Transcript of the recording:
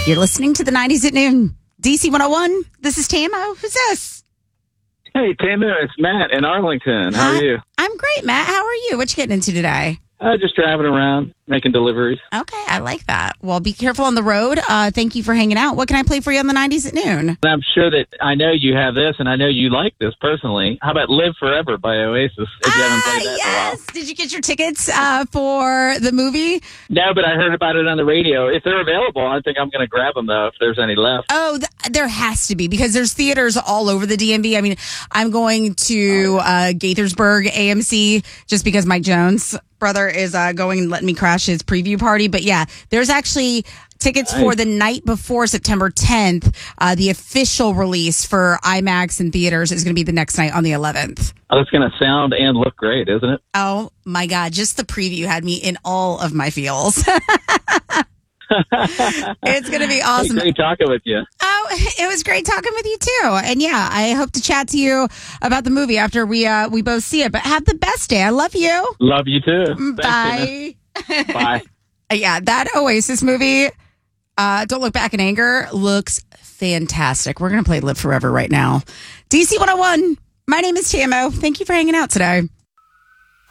You're listening to the 90s at noon. DC 101. This is Tamo. Who's this? Hey, Tamo, it's Matt in Arlington. How are you? I'm great, Matt. How are you? What you getting into today? Just driving around, making deliveries. Okay, I like that. Well, be careful on the road. Thank you for hanging out. What can I play for you on the 90s at noon? And I'm sure that I know you have this, and I know you like this personally. How about Live Forever by Oasis? If you haven't played that in a while. Did you get your tickets for the movie? No, but I heard about it on the radio. If they're available, I think I'm going to grab them, though, if there's any left. Oh, there has to be, because there's theaters all over the DMV. I mean, I'm going to Gaithersburg AMC just because Mike Jones' brother is going and letting me crash his preview party. But yeah, there's actually tickets for the night before September 10th. The official release for IMAX and theaters is going to be the next night on the 11th. Oh, that's going to sound and look great, isn't it? Oh my God. Just the preview had me in all of my feels. It's going to be awesome. Hey, great talking with you. Oh, it was great talking with you too. And yeah, I hope to chat to you about the movie after we both see it. But have the best day. I love you. Love you too. Bye. Thanks, Bye. Yeah, that Oasis movie, Don't Look Back in Anger, looks fantastic. We're going to play Live Forever right now. DC 101. My name is Tamo. Thank you for hanging out today.